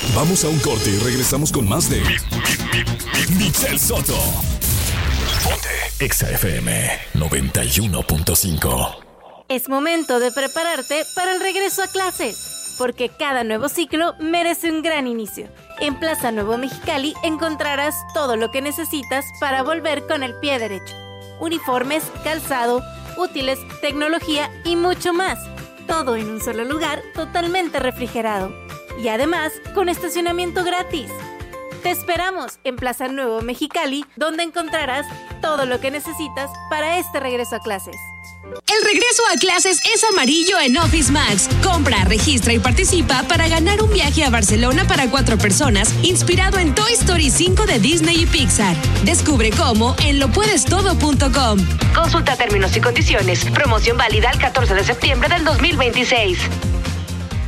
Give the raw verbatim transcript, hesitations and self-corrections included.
Vamos a un corte y regresamos con más de Michelle Soto. Ponte Exa F M noventa y uno punto cinco. Es momento de prepararte para el regreso a clases, porque cada nuevo ciclo merece un gran inicio. En Plaza Nuevo Mexicali encontrarás todo lo que necesitas para volver con el pie derecho. Uniformes, calzado, útiles, tecnología y mucho más. Todo en un solo lugar, totalmente refrigerado. Y además, con estacionamiento gratis. Te esperamos en Plaza Nuevo Mexicali, donde encontrarás todo lo que necesitas para este regreso a clases. El regreso a clases es amarillo en Office Max. Compra, registra y participa para ganar un viaje a Barcelona para cuatro personas, inspirado en Toy Story cinco de Disney y Pixar. Descubre cómo en lo puedes todo punto com. Consulta términos y condiciones. Promoción válida el catorce de septiembre del dos mil veintiséis.